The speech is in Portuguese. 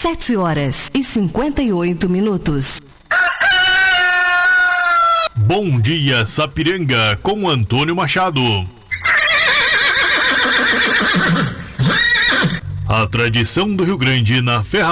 7h58. Bom dia, Sapiranga, com Antônio Machado. A tradição do Rio Grande na ferramenta.